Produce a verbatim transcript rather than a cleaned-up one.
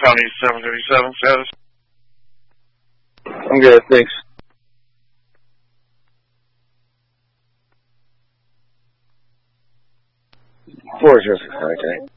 County seven thirty-seven status. I'm good, thanks. Four zero six nine, okay.